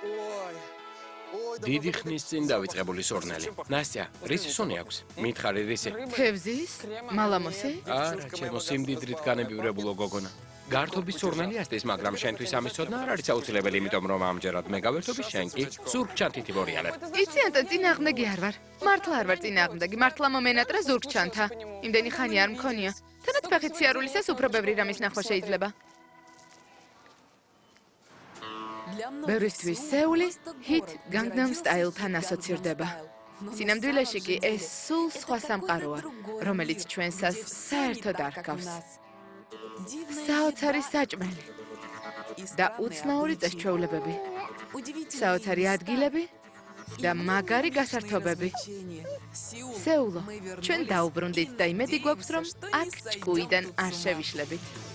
დიდი ხნის წინ დავიწყებული სურნელი. ნასტია, რისი სუნი აქვს? მითხარი რისი? თევზის? მალამოსი? არა, ჩემო სიმდიდრით განებივრებულო გოგონა. გართობის სურნელი ასდის, მაგრამ შენთვის ამის ცოდნა არ არის აუცილებელი, იმიტომ რომ ამჯერად მე გავერთობი, შენ კი ზურგჩანთით იბორიალებ. იცი ანტა წინააღმდეგი არ ვარ. მართლა არ ვარ წინააღმდეგი, მართლა მომენატრა ზურგჩანთა. იმდენი ხანი არ მქონია. თანაც ფეხით სიარულისას უფრო ბევრი რამის ნახვა შეიძლება. ბევრისთვის სეული ჰით განგნამ სტაილთან ასოცირდება. სინამდვილეში კი ეს სულ სხვა სამყაროა, რომელიც ჩვენსას საერთოდ არ ჰგავს. საოცარი საჭმელი და უცნაური წესჩვეულებები, საოცარი ადგილები და მაგარი გასართობები. სეულო, ჩვენ დაუბრუნდით და იმედი გვაქვს, რომ აქ ჭკუიდან არ შევიშლებით.